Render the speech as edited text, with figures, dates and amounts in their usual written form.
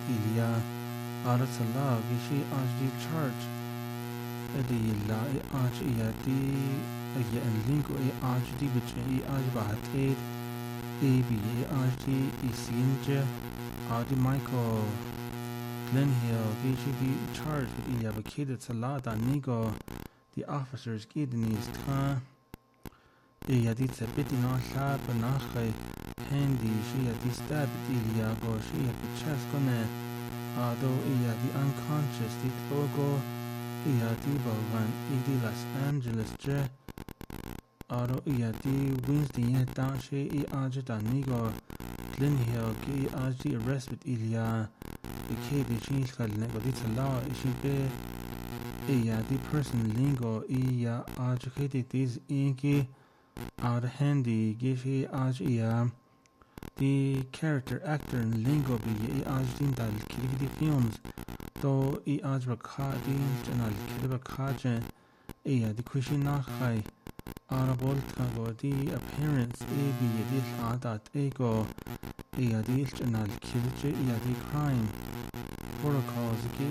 Ilya Arasala Gishi Ajdi Charge Edilla Aj Iadi Lingo Ajdi Bichi Ajbahated Abi Ajdi Isinja Adi Michael Glen Hill Gishi Charge Ilya Bakida Salada Nigo the officers Gidenis Ka Iadi Sabitina Lab Nache Handy she at the stab Ilya go she at the chest gonna although Iadi unconscious the Togo Iadi Bogan Idi Los Angeles Je although Iadi Wednesday down she Ajita Nigo Glen Hill Gi Aji arrest with Ilya the kid she called Nego the law she be Iadi person lingo Iya educated this inky out handy Gishi Aj the character actor in lingo be Ajin dal Kiri films though Aj Rakadi Janal Kiriba Kajan the Kushi Nakai Arabol Kago the appearance be the Adat Ego the Janal Kirche the crime protocols